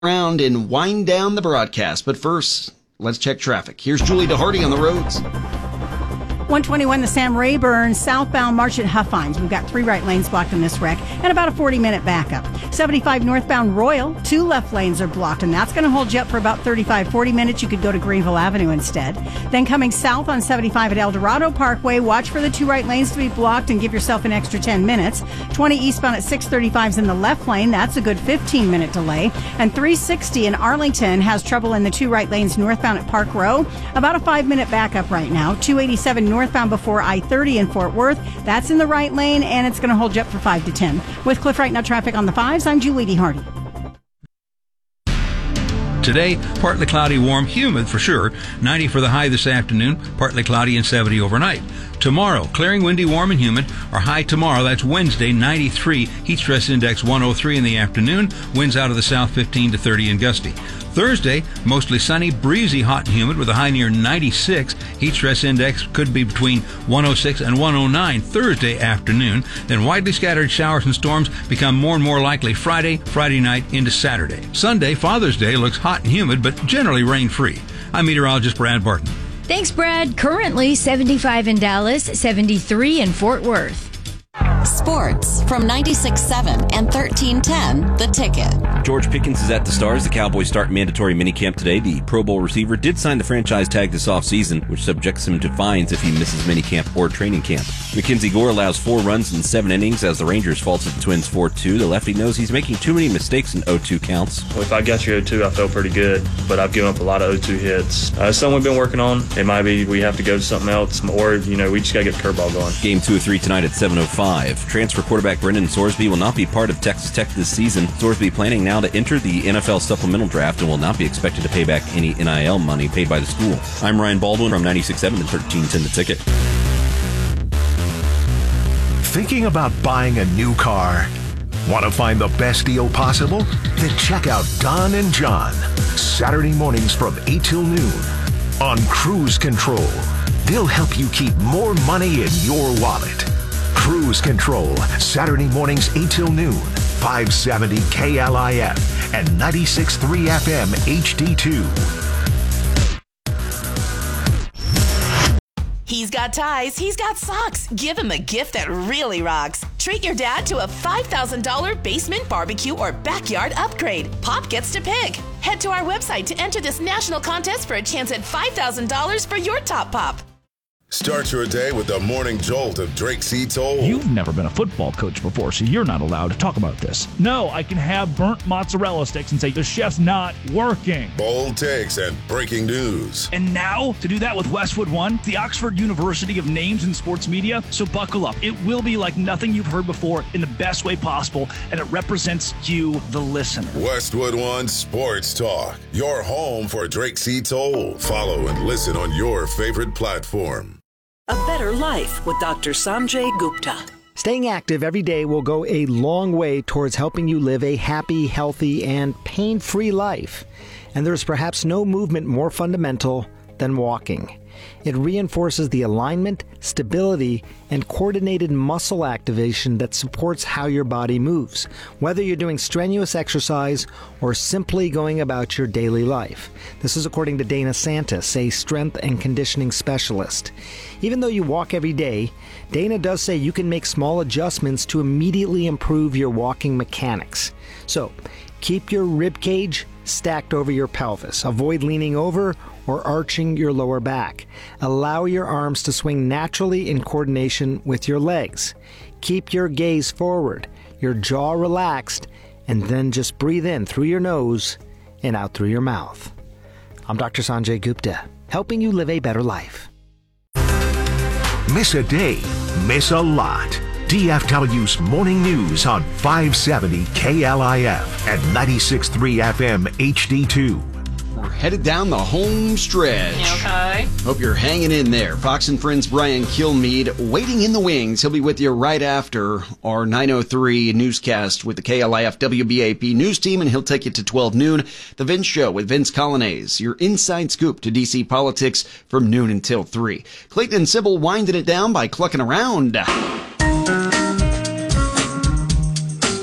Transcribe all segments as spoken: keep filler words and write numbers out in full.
around and wind down the broadcast. But first, let's check traffic. Here's Julie DeHardy on the roads. one twenty-one, the Sam Rayburn, southbound March at Huffines. We've got three right lanes blocked in this wreck and about a forty-minute backup. seventy-five northbound Royal, two left lanes are blocked, and that's going to hold you up for about thirty-five, forty minutes. You could go to Greenville Avenue instead. Then coming south on seventy-five at El Dorado Parkway, watch for the two right lanes to be blocked and give yourself an extra ten minutes. twenty eastbound at six thirty-five is in the left lane. That's a good fifteen-minute delay. And three sixty in Arlington has trouble in the two right lanes northbound at Park Row. About a five-minute backup right now. two eighty-seven north Northbound before I thirty in Fort Worth. That's in the right lane, and it's going to hold you up for five to ten. With Cliff Wright Now traffic on the fives, I'm Julie DeHardy. Today, partly cloudy, warm, humid for sure. ninety for the high this afternoon, partly cloudy and seventy overnight. Tomorrow, clearing, windy, warm, and humid. Our high tomorrow, that's Wednesday, ninety-three. Heat stress index one oh three in the afternoon. Winds out of the south fifteen to thirty and gusty. Thursday, mostly sunny, breezy, hot and humid with a high near ninety-six. Heat stress index could be between one oh six and one oh nine Thursday afternoon. Then widely scattered showers and storms become more and more likely Friday, Friday night into Saturday. Sunday, Father's Day, looks hot and humid, but generally rain-free. I'm meteorologist Brad Barton. Thanks, Brad. Currently seventy-five in Dallas, seventy-three in Fort Worth. Sports from ninety-six point seven and thirteen ten, The Ticket. George Pickens is at the Stars. The Cowboys start mandatory minicamp today. The Pro Bowl receiver did sign the franchise tag this offseason, which subjects him to fines if he misses minicamp or training camp. Mackenzie Gore allows four runs in seven innings as the Rangers fall to the Twins four two. The lefty knows he's making too many mistakes in oh two counts. Well, if I got your oh two, I felt pretty good, but I've given up a lot of oh two hits. Uh, something we've been working on. It might be we have to go to something else, or, you know, we just got to get the curveball going. Game two of three tonight at seven oh five. Transfer quarterback Brendan Sorsby will not be part of Texas Tech this season. Sorsby planning now to enter the N F L supplemental draft and will not be expected to pay back any N I L money paid by the school. I'm Ryan Baldwin from ninety-six point seven and thirteen ten The Ticket. Thinking about buying a new car? Want to find the best deal possible? Then check out Don and John, Saturday mornings from eight till noon on Cruise Control. They'll help you keep more money in your wallet. Cruise Control, Saturday mornings eight till noon, five seventy K L I F and ninety-six point three F M H D two. He's got ties, he's got socks. Give him a gift that really rocks. Treat your dad to a five thousand dollars basement barbecue or backyard upgrade. Pop gets to pick. Head to our website to enter this national contest for a chance at five thousand dollars for your top pop. Start your day with the morning jolt of Drake C. Toll. You've never been a football coach before, so you're not allowed to talk about this. No, I can have burnt mozzarella sticks and say the chef's not working. Bold takes and breaking news. And now, to do that with Westwood One, the Oxford University of Names in Sports Media. So buckle up. It will be like nothing you've heard before in the best way possible, and it represents you, the listener. Westwood One Sports Talk, your home for Drake C. Toll. Follow and listen on your favorite platform. A better life with Doctor Sanjay Gupta. Staying active every day will go a long way towards helping you live a happy, healthy, and pain-free life. And there's perhaps no movement more fundamental than walking. It reinforces the alignment, stability, and coordinated muscle activation that supports how your body moves, whether you're doing strenuous exercise or simply going about your daily life. This is according to Dana Santis, a strength and conditioning specialist. Even though you walk every day, Dana does say you can make small adjustments to immediately improve your walking mechanics. So, keep your rib cage stacked over your pelvis. Avoid leaning over or arching your lower back. Allow your arms to swing naturally in coordination with your legs. Keep your gaze forward, your jaw relaxed, and then just breathe in through your nose and out through your mouth. I'm Doctor Sanjay Gupta, helping you live a better life. Miss a day, miss a lot. D F W's Morning News on five seventy K L I F and ninety-six point three F M H D two. We're headed down the home stretch. Okay. Hope you're hanging in there. Fox and Friends Brian Kilmeade waiting in the wings. He'll be with you right after our nine oh three newscast with the K L I F W B A P news team, and he'll take you to twelve noon. The Vince Show with Vince Colonnese, your inside scoop to D C politics from noon until three. Clayton and Sybil winding it down by clucking around.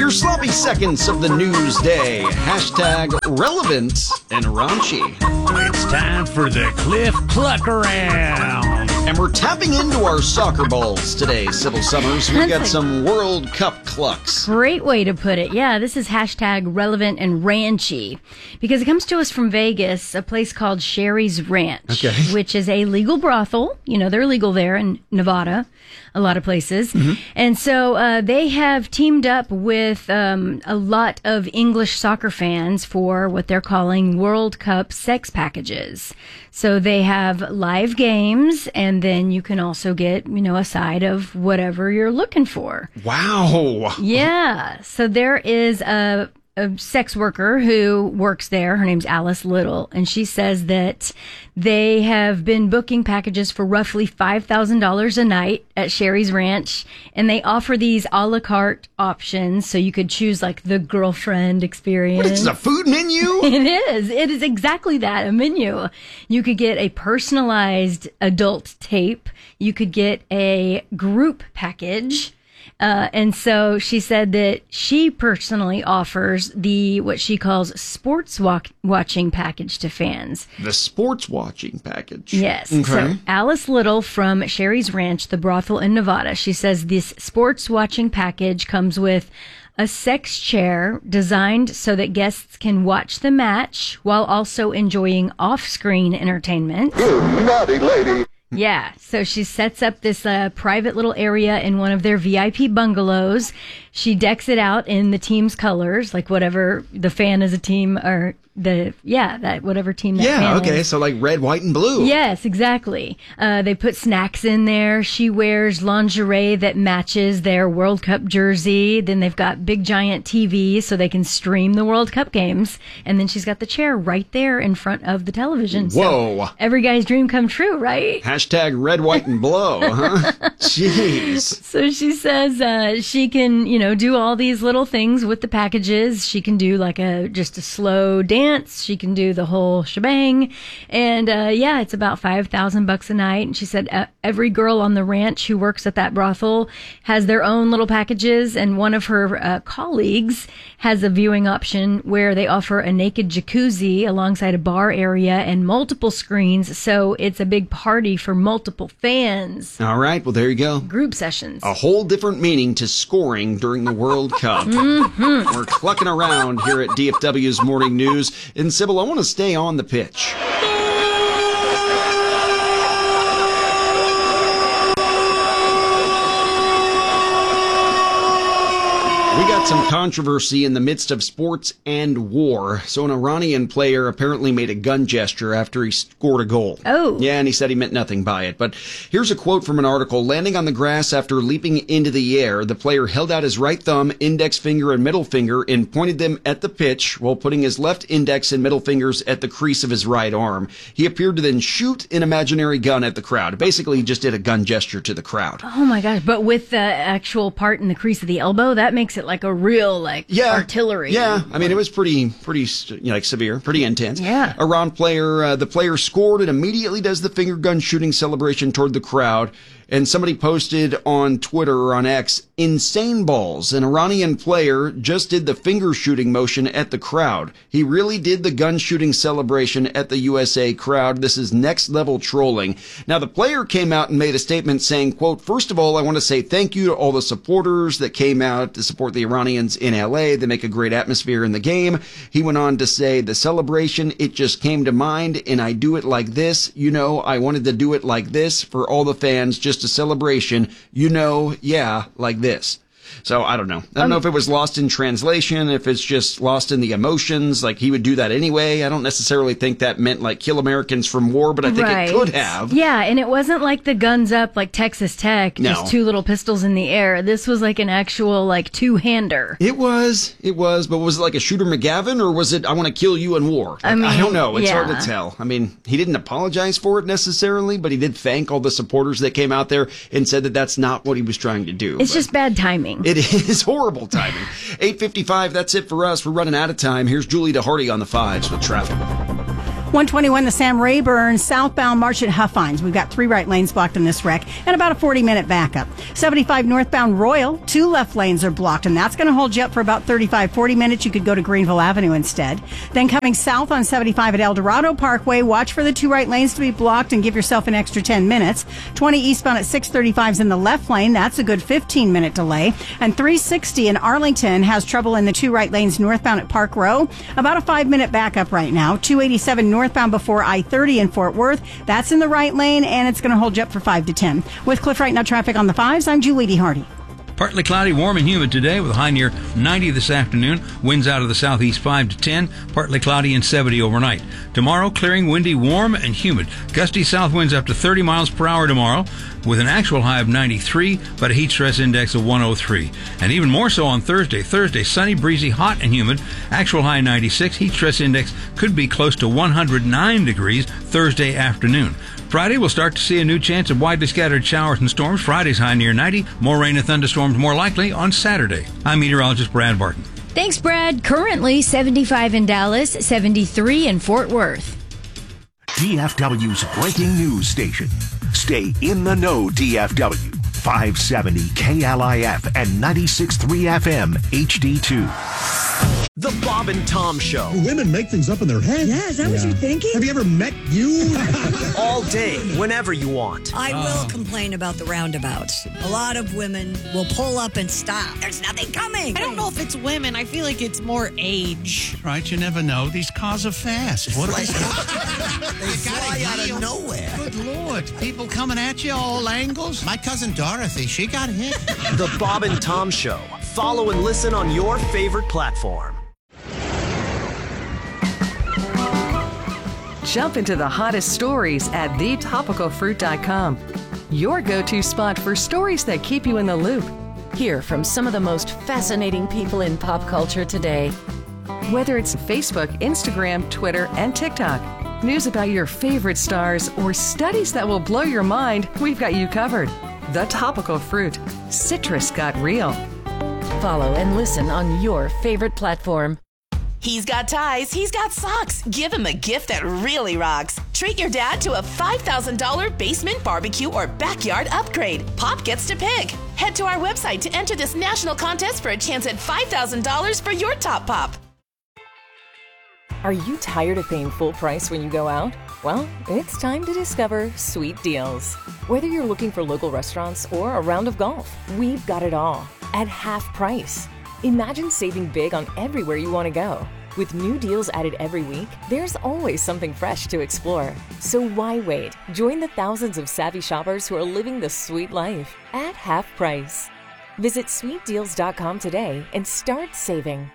Your sloppy seconds of the news day. Hashtag relevant and raunchy. It's time for the Cliff Cluck Around. And we're tapping into our soccer balls today, Sybil Summers. We've got some World Cup clucks. Great way to put it. Yeah, this is hashtag relevant and ranchy. Because it comes to us from Vegas, a place called Sherry's Ranch, okay. which is a legal brothel. You know, they're legal there in Nevada, a lot of places. Mm-hmm. And so uh, they have teamed up with um, a lot of English soccer fans for what they're calling World Cup sex packages. So they have live games, and then you can also get, you know, a side of whatever you're looking for. Wow. Yeah. So there is a, a sex worker who works there. Her name's Alice Little, and she says that they have been booking packages for roughly five thousand dollars a night at Sherry's Ranch, and they offer these a la carte options, so you could choose like the girlfriend experience. What is this, a food menu? It is. It is exactly that, a menu. You could get a personalized adult tape. You could get a group package. Uh, and so she said that she personally offers the what she calls sports walk- watching package to fans. The sports watching package. Yes. Okay. So Alice Little from Sherry's Ranch, the brothel in Nevada, she says this sports watching package comes with a sex chair designed so that guests can watch the match while also enjoying off-screen entertainment. You naughty lady. Yeah, so she sets up this uh, private little area in one of their V I P bungalows. She decks it out in the team's colors, like whatever the fan is a team, or the, yeah, that whatever team that yeah, fan okay, is. so like red, white, and blue. Yes, exactly. Uh, they put snacks in there. She wears lingerie that matches their World Cup jersey. Then they've got big giant T Vs so they can stream the World Cup games. And then she's got the chair right there in front of the television. Whoa. So every guy's dream come true, right? Hashtag red, white, and blow, huh? Jeez. So she says uh, she can, you know, do all these little things with the packages. She can do like a just a slow dance. She can do the whole shebang. And uh, yeah, it's about five thousand bucks a night. And she said uh, every girl on the ranch who works at that brothel has their own little packages. And one of her uh, colleagues has a viewing option where they offer a naked jacuzzi alongside a bar area and multiple screens. So it's a big party for multiple fans. All right, well, there you go. Group sessions. A whole different meaning to scoring during the World Cup. Mm-hmm. We're clucking around here at D F W's Morning News. And Sybil, I want to stay on the pitch. We got some controversy in the midst of sports and war. So an Iranian player apparently made a gun gesture after he scored a goal. Oh. Yeah, and he said he meant nothing by it. But here's a quote from an article. Landing on the grass after leaping into the air, the player held out his right thumb, index finger, and middle finger and pointed them at the pitch while putting his left index and middle fingers at the crease of his right arm. He appeared to then shoot an imaginary gun at the crowd. Basically, he just did a gun gesture to the crowd. Oh my gosh, but with the actual part in the crease of the elbow, that makes it like a real, like, yeah, artillery. Yeah, I mean, it was pretty, pretty, you know, like severe, pretty intense. Yeah. Iran player, uh, the player scored and immediately does the finger gun shooting celebration toward the crowd. And somebody posted on Twitter or on X, insane balls. An Iranian player just did the finger shooting motion at the crowd. He really did the gun shooting celebration at the U S A crowd. This is next level trolling. Now, the player came out and made a statement saying, quote, first of all, I want to say thank you to all the supporters that came out to support the Iranians in L A. They make a great atmosphere in the game. He went on to say, the celebration, it just came to mind and I do it like this. You know, I wanted to do it like this for all the fans, just a celebration, you know, yeah, like this. So I don't know. I don't um, know if it was lost in translation, if it's just lost in the emotions. Like he would do that anyway. I don't necessarily think that meant like kill Americans from war, but I think right. it could have. Yeah, and it wasn't like the guns up like Texas Tech, just no. two little pistols in the air. This was like an actual like two-hander. It was. It was. But was it like a Shooter McGavin or was it I want to kill you in war? Like, I mean, I don't know. It's yeah. hard to tell. I mean, he didn't apologize for it necessarily, but he did thank all the supporters that came out there and said that that's not what he was trying to do. It's but just bad timing. It is horrible. Horrible timing. eight fifty-five, that's it for us. We're running out of time. Here's Julie DeHardy on the fives with traffic. one twenty-one, the Sam Rayburn southbound Marchant Huffines. We've got three right lanes blocked in this wreck and about a forty-minute backup. seventy-five northbound Royal, two left lanes are blocked, and that's going to hold you up for about thirty-five, forty minutes. You could go to Greenville Avenue instead. Then coming south on seventy-five at El Dorado Parkway, watch for the two right lanes to be blocked and give yourself an extra ten minutes. twenty eastbound at six thirty-five is in the left lane. That's a good fifteen-minute delay. And three sixty in Arlington has trouble in the two right lanes northbound at Park Row. About a five-minute backup right now. two eighty-seven northbound northbound before I thirty in Fort Worth. That's in the right lane, and it's going to hold you up for five to ten. With Cliff Right Now traffic on the fives, I'm Julie D. Hardy. Partly cloudy, warm and humid today with a high near ninety this afternoon. Winds out of the southeast five to ten. Partly cloudy and seventy overnight. Tomorrow, clearing, windy, warm and humid. Gusty south winds up to thirty miles per hour tomorrow with an actual high of ninety-three, but a heat stress index of one oh three. And even more so on Thursday. Thursday, sunny, breezy, hot and humid. Actual high ninety-six. Heat stress index could be close to one hundred nine degrees Thursday afternoon. Friday, we'll start to see a new chance of widely scattered showers and storms. Friday's high near ninety. More rain and thunderstorms more likely on Saturday. I'm meteorologist Brad Barton. Thanks, Brad. Currently seventy-five in Dallas, seventy-three in Fort Worth. D F W's breaking news station. Stay in the know, D F W. five seventy K L I F and ninety-six point three F M H D two. The Bob and Tom Show. Women make things up in their head. Yeah, is that yeah. what you're thinking? Have you ever met you? All day, whenever you want. I oh. will complain about the roundabouts. A lot of women will pull up and stop. There's nothing coming. I don't know if it's women. I feel like it's more age. Right, you never know. These cars are fast. What They fly out of nowhere. Good Lord. People coming at you all angles. My cousin Dorothy, she got hit. The Bob and Tom Show. Follow and listen on your favorite platform. Jump into the hottest stories at the topical fruit dot com. Your go-to spot for stories that keep you in the loop. Hear from some of the most fascinating people in pop culture today. Whether it's Facebook, Instagram, Twitter, and TikTok, news about your favorite stars, or studies that will blow your mind, we've got you covered. The Topical Fruit. Citrus got real. Follow and listen on your favorite platform. He's got ties, he's got socks. Give him a gift that really rocks. Treat your dad to a five thousand dollars basement barbecue or backyard upgrade. Pop gets to pick. Head to our website to enter this national contest for a chance at five thousand dollars for your top pop. Are you tired of paying full price when you go out? Well, it's time to discover Sweet Deals. Whether you're looking for local restaurants or a round of golf, we've got it all at half price. Imagine saving big on everywhere you want to go. With new deals added every week, there's always something fresh to explore. So why wait? Join the thousands of savvy shoppers who are living the sweet life at half price. Visit sweet deals dot com today and start saving.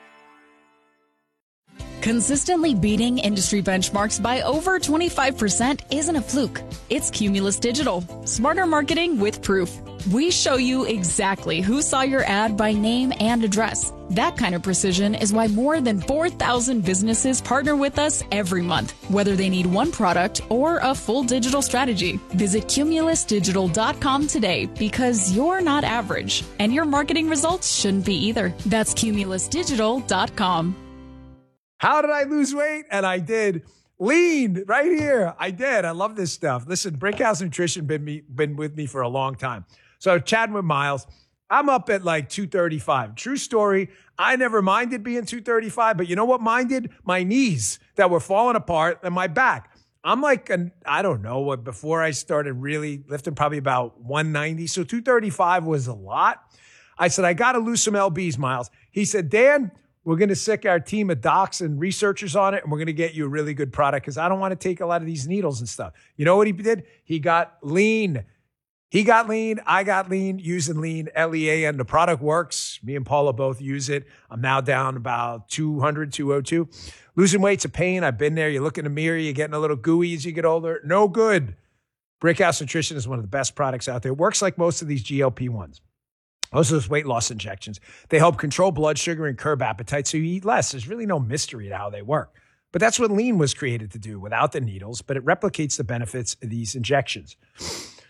Consistently beating industry benchmarks by over twenty-five percent isn't a fluke. It's Cumulus Digital. Smarter marketing with proof. We show you exactly who saw your ad by name and address. That kind of precision is why more than four thousand businesses partner with us every month, whether they need one product or a full digital strategy. Visit cumulus digital dot com today because you're not average, and your marketing results shouldn't be either. That's cumulus digital dot com. How did I lose weight? And I did. Lean right here. I did. I love this stuff. Listen, Brickhouse Nutrition been me been with me for a long time. So chatting with Miles, I'm up at like two thirty-five. True story. I never minded being two thirty-five, but you know what minded? My knees that were falling apart and my back. I'm like, an, I don't know what, before I started really lifting, probably about one ninety. So two thirty-five was a lot. I said, I got to lose some lbs, Miles. He said, Dan, we're going to sick our team of docs and researchers on it, and we're going to get you a really good product because I don't want to take a lot of these needles and stuff. You know what he did? He got lean. He got lean. I got lean using lean, L E A N. The product works. Me and Paula both use it. I'm now down about two hundred, two oh two. Losing weight's a pain. I've been there. You look in the mirror. You're getting a little gooey as you get older. No good. Brickhouse Nutrition is one of the best products out there. It works like most of these G L P ones. Most of those weight loss injections. They help control blood sugar and curb appetite so you eat less. There's really no mystery to how they work. But that's what lean was created to do without the needles, but it replicates the benefits of these injections.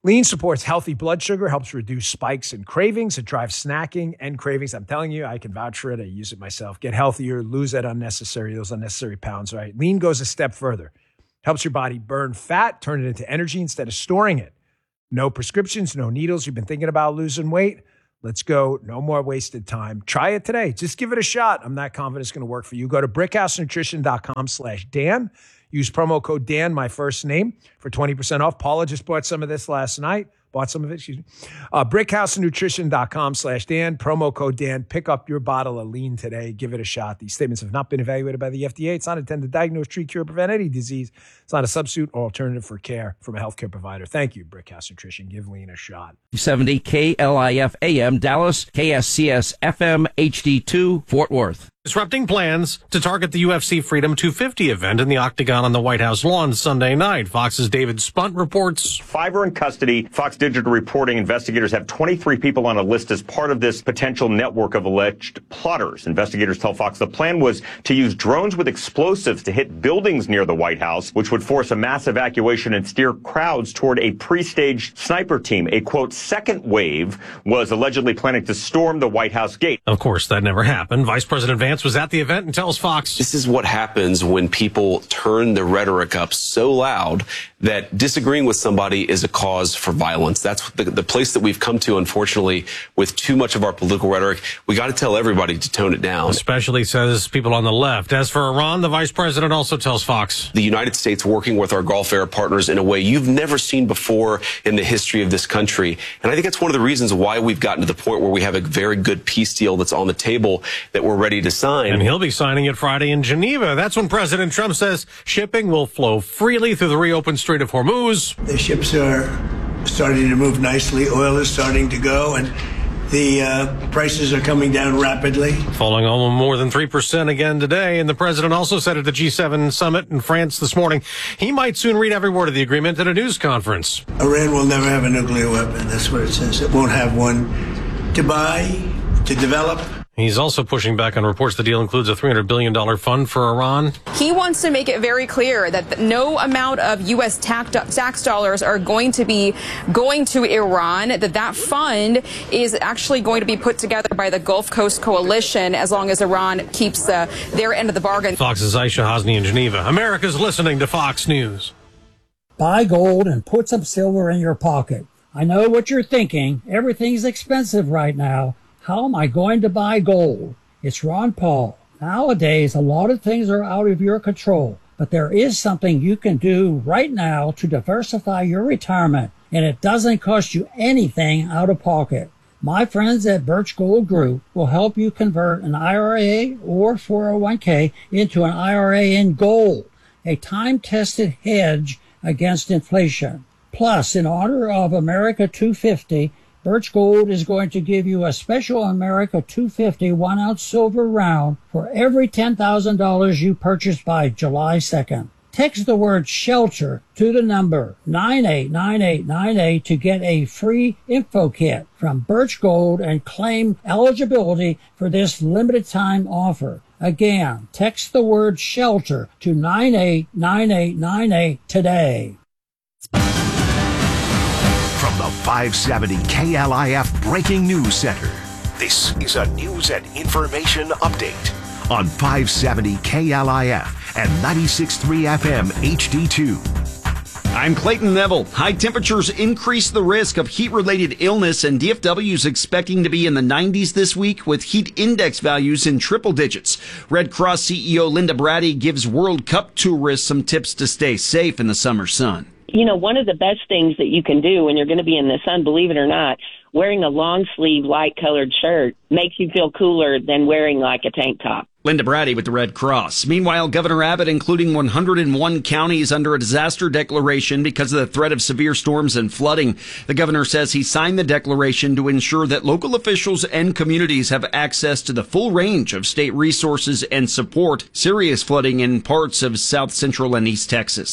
Lean supports healthy blood sugar, helps reduce spikes and cravings. It drives snacking and cravings. I'm telling you, I can vouch for it. I use it myself. Get healthier, lose that unnecessary, those unnecessary pounds, right? Lean goes a step further. Helps your body burn fat, turn it into energy instead of storing it. No prescriptions, no needles. You've been thinking about losing weight? Let's go. No more wasted time. Try it today. Just give it a shot. I'm not confident it's going to work for you. Go to brickhousenutrition.com slash Dan. Use promo code Dan, my first name, for twenty percent off. Paula just bought some of this last night. Bought some of it, excuse me. Uh, brickhousenutrition.com slash Dan. Promo code Dan. Pick up your bottle of Lean today. Give it a shot. These statements have not been evaluated by the F D A. It's not intended to diagnose, treat, cure, or prevent any disease. It's not a substitute or alternative for care from a healthcare provider. Thank you, Brickhouse Nutrition. Give Lean a shot. seventy K L I F A M Dallas, K S C S F M H D two Fort Worth. Disrupting plans to target the U F C Freedom two fifty event in the Octagon on the White House lawn Sunday night. Fox's David Spunt reports. Five are in custody. Fox Digital reporting investigators have twenty-three people on a list as part of this potential network of alleged plotters. Investigators tell Fox the plan was to use drones with explosives to hit buildings near the White House, which would force a mass evacuation and steer crowds toward a pre-staged sniper team. A, quote, second wave was allegedly planning to storm the White House gate. Of course, that never happened. Vice President Vance was at the event and tells Fox. This is what happens when people turn the rhetoric up so loud that disagreeing with somebody is a cause for violence. That's the, the place that we've come to, unfortunately, with too much of our political rhetoric. We got to tell everybody to tone it down. Especially, says people on the left. As for Iran, the vice president also tells Fox. The United States working with our Gulf Arab partners in a way you've never seen before in the history of this country. And I think that's one of the reasons why we've gotten to the point where we have a very good peace deal that's on the table that we're ready to sign. And he'll be signing it Friday in Geneva. That's when President Trump says shipping will flow freely through the reopened Strait of Hormuz. The ships are starting to move nicely. Oil is starting to go, and the uh, prices are coming down rapidly. Falling almost more than three percent again today. And the president also said at the G seven summit in France this morning, he might soon read every word of the agreement at a news conference. Iran will never have a nuclear weapon. That's what it says. It won't have one to buy, to develop. He's also pushing back on reports the deal includes a three hundred billion dollars fund for Iran. He wants to make it very clear that no amount of U S tax dollars are going to be going to Iran, that that fund is actually going to be put together by the Gulf Coast Coalition as long as Iran keeps uh, their end of the bargain. Fox's Aisha Hasni in Geneva. America's listening to Fox News. Buy gold and put some silver in your pocket. I know what you're thinking. Everything's expensive right now. How am I going to buy gold? It's Ron Paul. Nowadays, a lot of things are out of your control, but there is something you can do right now to diversify your retirement, and it doesn't cost you anything out of pocket. My friends at Birch Gold Group will help you convert an I R A or four oh one k into an I R A in gold, a time-tested hedge against inflation. Plus, in honor of America two fifty, Birch Gold is going to give you a special America two fifty one-ounce silver round for every ten thousand dollars you purchase by July second. Text the word SHELTER to the number nine eight nine eight nine eight to get a free info kit from Birch Gold and claim eligibility for this limited time offer. Again, text the word SHELTER to nine eight nine eight nine eight today. From the five seventy K L I F Breaking News Center, this is a news and information update on five seventy K L I F and ninety-six point three F M H D two. I'm Clayton Neville. High temperatures increase the risk of heat-related illness, and D F W is expecting to be in the nineties this week with heat index values in triple digits. Red Cross C E O Linda Brady gives World Cup tourists some tips to stay safe in the summer sun. You know, one of the best things that you can do when you're going to be in the sun, believe it or not, wearing a long sleeve light colored shirt makes you feel cooler than wearing like a tank top. Linda Brady with the Red Cross. Meanwhile, Governor Abbott, including one hundred one counties under a disaster declaration because of the threat of severe storms and flooding. The governor says he signed the declaration to ensure that local officials and communities have access to the full range of state resources and support serious flooding in parts of South Central and East Texas.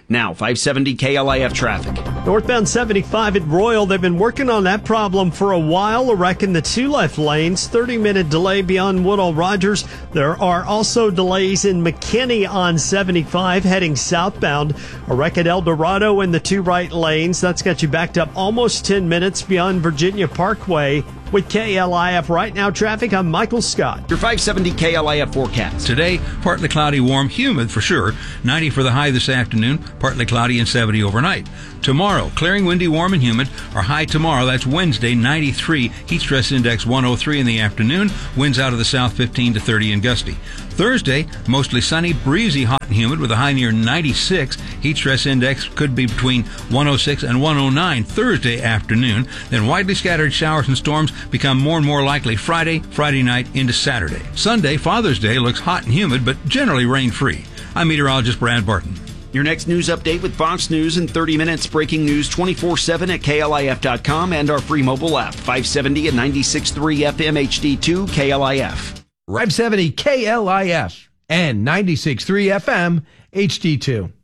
Now, five seventy K L I F traffic. Northbound seventy-five at Royal, they've been working on that problem for a while, a wreck in the two left lanes, thirty minute delay beyond Woodall Rogers. There are also delays in McKinney on seventy-five heading southbound, a wreck at El Dorado in the two right lanes. That's got you backed up almost ten minutes beyond Virginia Parkway. With K L I F Right Now traffic, I'm Michael Scott. Your five seventy K L I F forecast. Today, partly cloudy, warm, humid for sure. ninety for the high this afternoon, partly cloudy and seventy overnight. Tomorrow, clearing, windy, warm, and humid. Our high tomorrow, that's Wednesday, ninety-three. Heat stress index one oh three in the afternoon. Winds out of the south fifteen to thirty and gusty. Thursday, mostly sunny, breezy, hot and humid with a high near ninety-six. Heat stress index could be between one oh six and one oh nine Thursday afternoon. Then widely scattered showers and storms become more and more likely Friday, Friday night into Saturday. Sunday, Father's Day, looks hot and humid, but generally rain-free. I'm meteorologist Brad Barton. Your next news update with Fox News in thirty minutes. Breaking news twenty-four seven at K L I F dot com and our free mobile app. five seventy and ninety-six point three F M H D two K L I F. five seventy K L I F and ninety-six point three F M H D two.